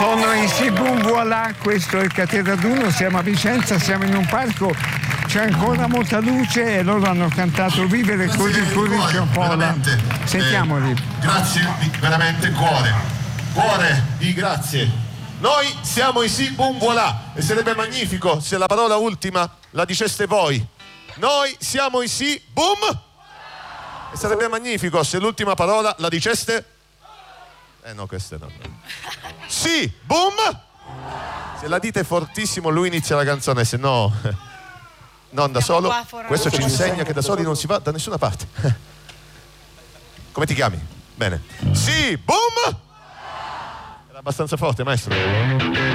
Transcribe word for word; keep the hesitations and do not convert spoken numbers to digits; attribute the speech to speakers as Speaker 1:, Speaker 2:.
Speaker 1: Sono in Si Boom Voilà, questo è il Cattedraduno, siamo a Vicenza, siamo in un parco, c'è ancora molta luce e loro hanno cantato Vivere così pure in Piompola. Sentiamoli.
Speaker 2: Eh, grazie, veramente cuore, cuore di grazie. Noi siamo i Si Boom Voilà e sarebbe magnifico se la parola ultima la diceste voi. Noi siamo i Si Boom e sarebbe magnifico se l'ultima parola la diceste. Eh no, queste no. Si Boom. Se la dite fortissimo lui inizia la canzone, se no non da solo. Questo ci insegna che da soli non si va da nessuna parte. Come ti chiami? Bene. Si Boom. Era abbastanza forte, maestro.